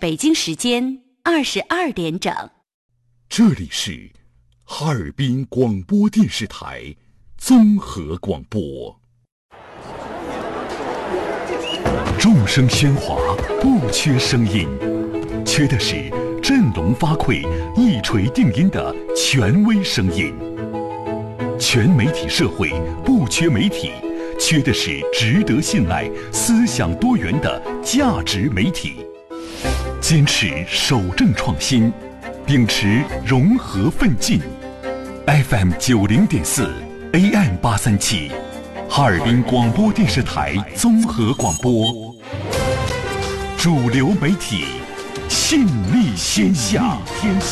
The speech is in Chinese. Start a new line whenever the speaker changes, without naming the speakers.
北京时间22点整。
这里是哈尔滨广播电视台综合广播。众声喧哗，不缺声音，缺的是振聋发聩、一锤定音的权威声音。全媒体社会不缺媒体，缺的是值得信赖、思想多元的价值媒体。坚持守正创新，秉持融合奋进。FM 90.4 AM 837，哈尔滨广播电视台综合广播，主流媒体，信力天下。